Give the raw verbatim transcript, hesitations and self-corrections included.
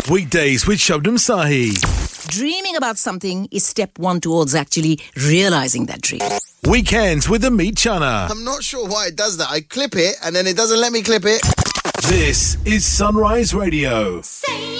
Weekdays with Shabnam Sahi. Dreaming about something is step one towards actually realizing that dream. Weekends with Amit Chana. I'm not sure why it does that. I clip it and then it doesn't let me clip it. This is Sunrise Radio. Say